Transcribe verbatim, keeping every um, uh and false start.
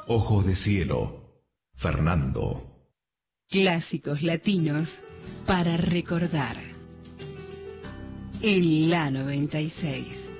Ojos de cielo, Fernando. Clásicos latinos para recordar. En la noventa y seis.